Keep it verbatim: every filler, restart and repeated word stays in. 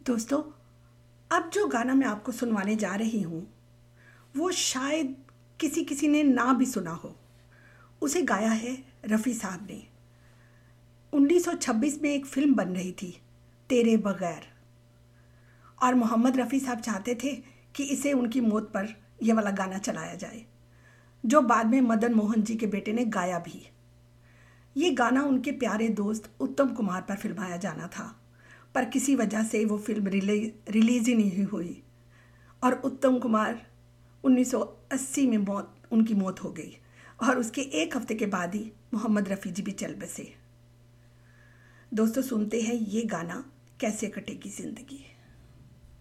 दोस्तों, अब जो गाना मैं आपको सुनवाने जा रही हूँ वो शायद किसी किसी ने ना भी सुना हो। उसे गाया है रफ़ी साहब ने। उन्नीस सौ छब्बीस में एक फ़िल्म बन रही थी, तेरे बगैर, और मोहम्मद रफ़ी साहब चाहते थे कि इसे उनकी मौत पर यह वाला गाना चलाया जाए, जो बाद में मदन मोहन जी के बेटे ने गाया भी। ये गाना उनके प्यारे दोस्त उत्तम कुमार पर फिल्माया जाना था, पर किसी वजह से वो फिल्म रिलीज रिलीज़ ही नहीं हुई और उत्तम कुमार उन्नीस सौ अस्सी में मौत उनकी मौत हो गई और उसके एक हफ्ते के बाद ही मोहम्मद रफ़ी जी भी चल बसे। दोस्तों, सुनते हैं ये गाना, कैसे कटेगी ज़िंदगी।